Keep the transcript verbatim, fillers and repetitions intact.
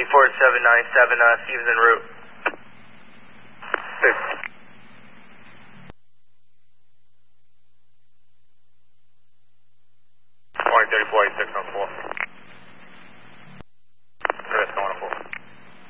eight four seven nine seven, uh, Steve's en route. Six. Point thirty-four eighty-six on four.